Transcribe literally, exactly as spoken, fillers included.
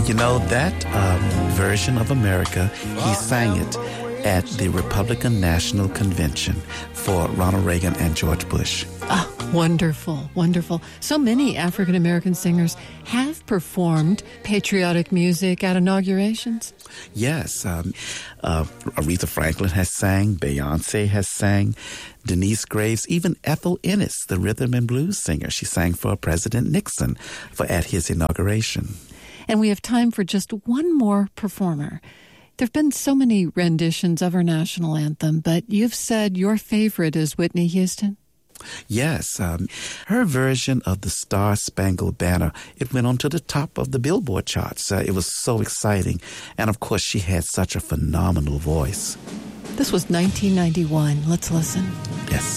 You know, that um, version of America, he sang it at the Republican National Convention for Ronald Reagan and George Bush. Oh, wonderful, wonderful. So many African-American singers have performed patriotic music at inaugurations. Yes. Um, uh, Aretha Franklin has sang, Beyonce has sang, Denise Graves, even Ethel Ennis, the rhythm and blues singer. She sang for President Nixon for at his inauguration. And we have time for just one more performer. There have been so many renditions of our national anthem, but you've said your favorite is Whitney Houston. Yes. Um, her version of the Star-Spangled Banner, it went on to the top of the Billboard charts. Uh, it was so exciting. And, of course, she had such a phenomenal voice. This was nineteen ninety-one. Let's listen. Yes.